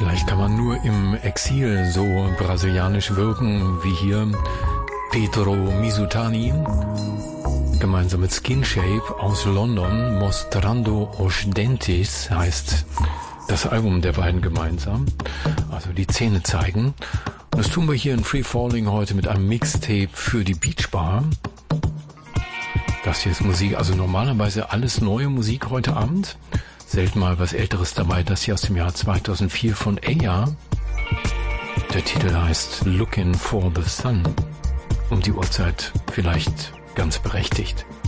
Vielleicht kann man nur im Exil so brasilianisch wirken wie hier Pedro Misutani, gemeinsam mit Skin Shape aus London. Mostrando os Dentes heißt das Album der beiden gemeinsam, also die Zähne zeigen. Und das tun wir hier in Free Falling heute mit einem Mixtape für die Beach Bar. Das hier ist Musik, also normalerweise alles neue Musik heute Abend. Selten mal was Älteres dabei, das hier aus dem Jahr 2004 von Aya. Der Titel heißt Looking for the Sun. Um die Uhrzeit vielleicht ganz berechtigt.